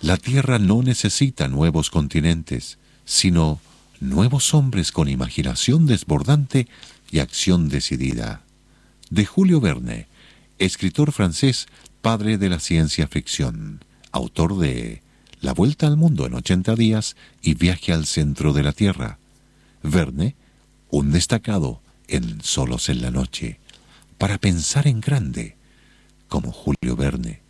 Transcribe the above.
La Tierra no necesita nuevos continentes, sino nuevos hombres con imaginación desbordante y acción decidida. De Julio Verne, escritor francés, padre de la ciencia ficción, autor de La Vuelta al Mundo en 80 días y Viaje al Centro de la Tierra. Verne, un destacado en Solos en la Noche, para pensar en grande, como Julio Verne.